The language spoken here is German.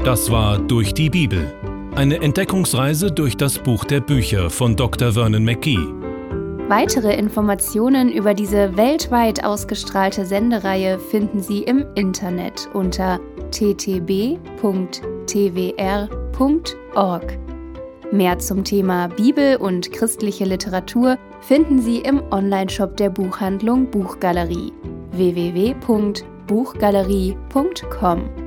Das war Durch die Bibel. Eine Entdeckungsreise durch das Buch der Bücher von Dr. Vernon McGee. Weitere Informationen über diese weltweit ausgestrahlte Sendereihe finden Sie im Internet unter ttb.twr.org. Mehr zum Thema Bibel und christliche Literatur finden Sie im Onlineshop der Buchhandlung Buchgalerie www.buchgalerie.com.